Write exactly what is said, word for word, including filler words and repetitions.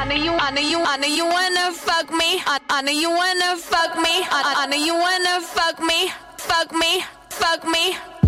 know you, I know you, I know you wanna fuck me. I, I know you wanna fuck me. I, I know you wanna fuck me, fuck me, fuck me.